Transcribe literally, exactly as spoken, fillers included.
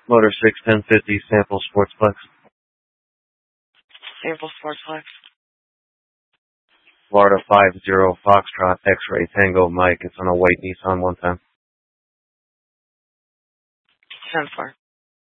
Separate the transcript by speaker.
Speaker 1: Motor six ten fifty Sample Sportsplex.
Speaker 2: Sample Sportsplex.
Speaker 1: Florida five zero Foxtrot X-Ray Tango Mike. It's on a white Nissan one ten.
Speaker 2: ten four.